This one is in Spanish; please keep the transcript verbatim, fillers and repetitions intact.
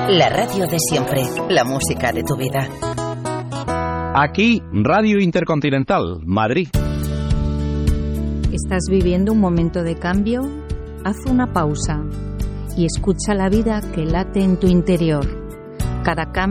La radio de siempre, la música de tu vida. Aquí, Radio Intercontinental, Madrid. ¿Estás viviendo un momento de cambio? Haz una pausa y escucha la vida que late en tu interior. Cada cambio